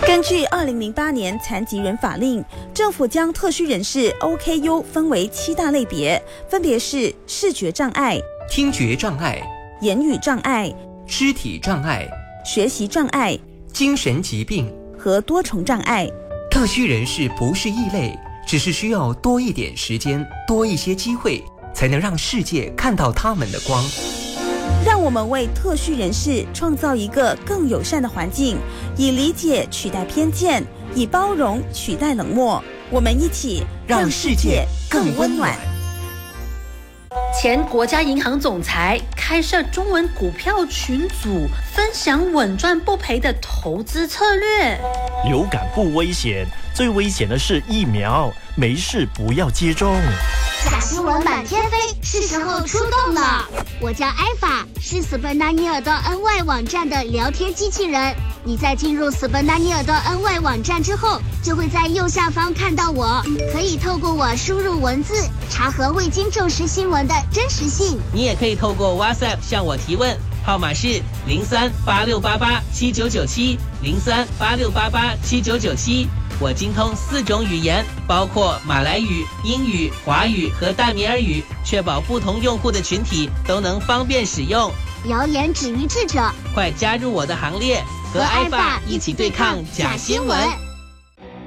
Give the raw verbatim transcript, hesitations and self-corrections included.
根据二零零八年残疾人法令，政府将特需人士 O K U 分为七大类别，分别是视觉障碍、 听觉障碍、 言语障碍、 肢体障碍、 学习障碍、 精神疾病和多重障碍。 特需人士不是异类，只是需要多一点时间，多一些机会，才能让世界看到他们的光。 让我们为特需人士创造一个更友善的环境，以理解取代偏见，以包容取代冷漠。我们一起让世界更温暖。 前国家银行总裁开设中文股票群组，分享稳赚不赔的投资策略。 流感不危险，最危险的是疫苗，没事不要接种。 假新闻满天飞，是时候出动了。我叫艾法，是斯本达尼尔的 N Y 网站的聊天机器人。你在进入斯本达尼尔的 N Y 网站之后，就会在右下方看到我，可以透过我输入文字，查核未经证实新闻的真实性。 你也可以透过 WhatsApp 向我提问，号码是零三八六八八七九九七零三八六八八七九九七。我精通四种语言，包括马来语、英语、华语和淡米尔语，确保不同用户的群体都能方便使用。 谣言止于智者， 快加入我的行列，和艾爸一起对抗假新闻。